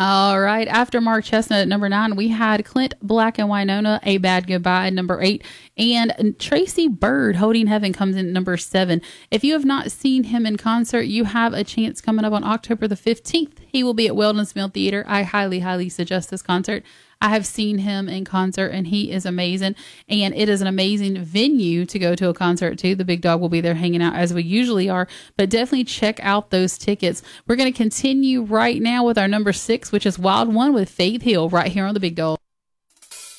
All right. After Mark Chestnut at number 9, we had Clint Black and Winona, A Bad Goodbye at number 8. And Tracy Byrd, Holding Heaven, comes in at number 7. If you have not seen him in concert, you have a chance coming up on October the 15th. He will be at Weldon's Mill Theater. I highly, highly suggest this concert. I have seen him in concert, and he is amazing. And it is an amazing venue to go to a concert to. The Big Dog will be there hanging out as we usually are. But definitely check out those tickets. We're going to continue right now with our number 6, which is Wild One with Faith Hill, right here on the Big Dog.